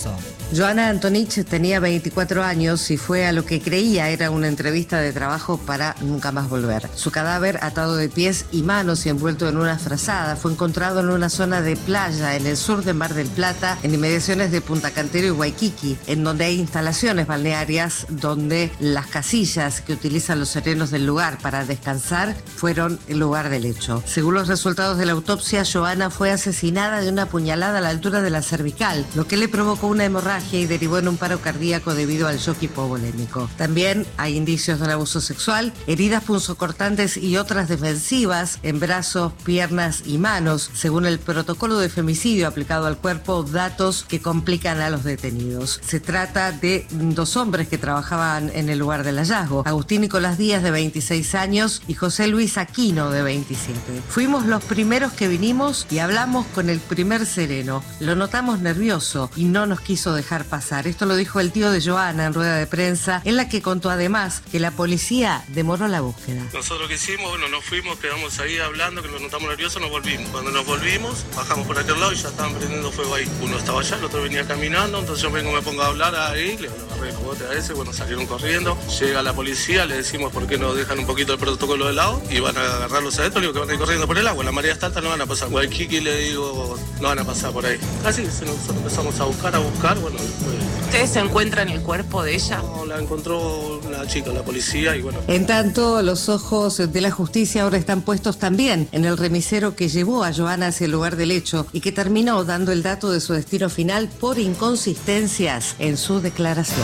Joana Antonich tenía 24 años y fue a lo que creía era una entrevista de trabajo para nunca más volver. Su cadáver, atado de pies y manos y envuelto en una frazada, fue encontrado en una zona de playa en el sur de Mar del Plata, en inmediaciones de Punta Cantero y Waikiki, en donde hay instalaciones balnearias donde las casillas que utilizan los serenos del lugar para descansar fueron el lugar del hecho. Según los resultados de la autopsia, Joana fue asesinada de una puñalada a la altura de la cervical, lo que le provocó una hemorragia y derivó en un paro cardíaco debido al shock hipovolémico. También hay indicios de un abuso sexual, heridas punzocortantes y otras defensivas en brazos, piernas y manos. Según el protocolo de femicidio aplicado al cuerpo, datos que complican a los detenidos. Se trata de dos hombres que trabajaban en el lugar del hallazgo: Agustín Nicolás Díaz, de 26 años, y José Luis Aquino, de 27. Fuimos los primeros que vinimos y hablamos con el primer sereno. Lo notamos nervioso y no nos quiso dejar pasar. Esto lo dijo el tío de Joana en rueda de prensa, en la que contó además que la policía demoró la búsqueda. Nosotros que hicimos, nos fuimos, quedamos ahí hablando, que nos notamos nerviosos, nos volvimos. Cuando nos volvimos, bajamos por aquel lado y ya estaban prendiendo fuego ahí. Uno estaba allá, el otro venía caminando, entonces yo me pongo a hablar ahí, le agarré el cogote a ese, salieron corriendo. Llega la policía, le decimos por qué nos dejan un poquito el protocolo de lado y van a agarrarlos adentro, le digo que van a ir corriendo por el agua, la marea está alta, no van a pasar. Waikiki, le digo, no van a pasar por ahí. Así, nosotros empezamos a buscar, ¿Ustedes se encuentran el cuerpo de ella? No, la encontró una chica, la policía, y En tanto, los ojos de la justicia ahora están puestos también en el remisero que llevó a Joana hacia el lugar del hecho y que terminó dando el dato de su destino final por inconsistencias en su declaración.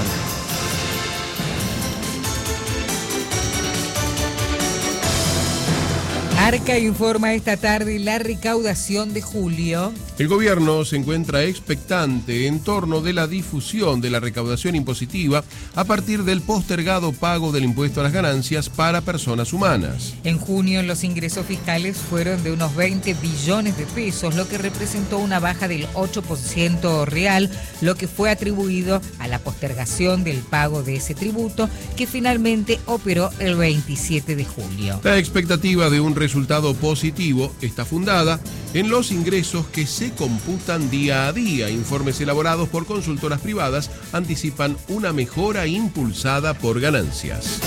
Arca informa esta tarde la recaudación de julio. El gobierno se encuentra expectante en torno de la difusión de la recaudación impositiva a partir del postergado pago del impuesto a las ganancias para personas humanas. En junio los ingresos fiscales fueron de unos 20 billones de pesos, lo que representó una baja del 8% real, lo que fue atribuido a la postergación del pago de ese tributo, que finalmente operó el 27 de julio. La expectativa de un resultado positivo está fundada en los ingresos que se computan día a día. Informes elaborados por consultoras privadas anticipan una mejora impulsada por ganancias.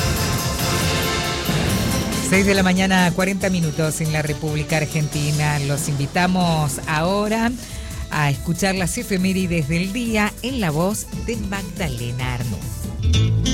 6 de la mañana, 40 minutos en la República Argentina. Los invitamos ahora a escuchar las efemérides del día en la voz de Magdalena Arnú.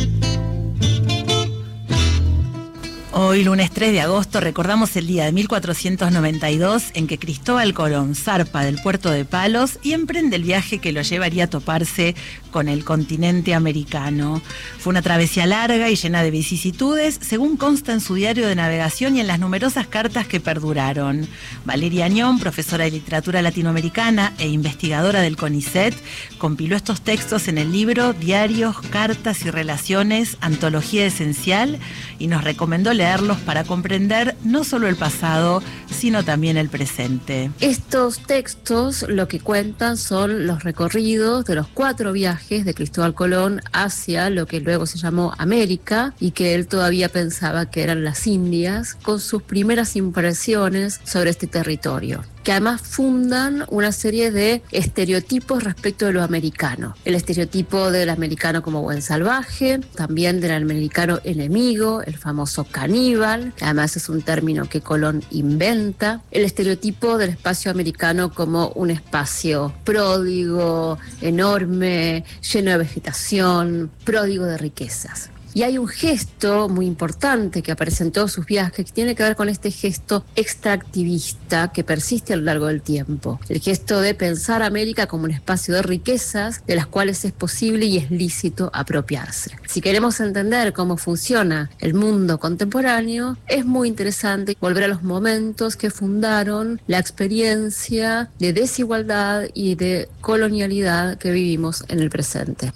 Hoy, lunes 3 de agosto, recordamos el día de 1492 en que Cristóbal Colón zarpa del puerto de Palos y emprende el viaje que lo llevaría a toparse con el continente americano. Fue una travesía larga y llena de vicisitudes, según consta en su diario de navegación y en las numerosas cartas que perduraron. Valeria Añón, profesora de literatura latinoamericana e investigadora del CONICET, compiló estos textos en el libro Diarios, Cartas y Relaciones, Antología Esencial, y nos recomendó leerlos para comprender no solo el pasado, sino también el presente. Estos textos lo que cuentan son los recorridos de los 4 viajes de Cristóbal Colón hacia lo que luego se llamó América y que él todavía pensaba que eran las Indias, con sus primeras impresiones sobre este territorio, que además fundan una serie de estereotipos respecto de lo americano. El estereotipo del americano como buen salvaje, también del americano enemigo, el famoso caníbal, que además es un término que Colón inventa. El estereotipo del espacio americano como un espacio pródigo, enorme, lleno de vegetación, pródigo de riquezas. Y hay un gesto muy importante que aparece en todos sus viajes que tiene que ver con este gesto extractivista que persiste a lo largo del tiempo. El gesto de pensar a América como un espacio de riquezas de las cuales es posible y es lícito apropiarse. Si queremos entender cómo funciona el mundo contemporáneo, es muy interesante volver a los momentos que fundaron la experiencia de desigualdad y de colonialidad que vivimos en el presente.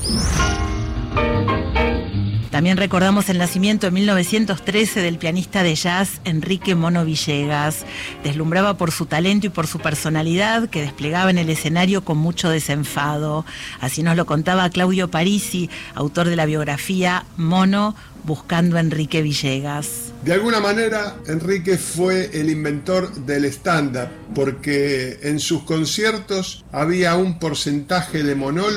También recordamos el nacimiento en 1913 del pianista de jazz Enrique Mono Villegas. Deslumbraba por su talento y por su personalidad que desplegaba en el escenario con mucho desenfado. Así nos lo contaba Claudio Parisi, autor de la biografía Mono buscando a Enrique Villegas. De alguna manera, Enrique fue el inventor del stand-up, porque en sus conciertos había un porcentaje de monólogos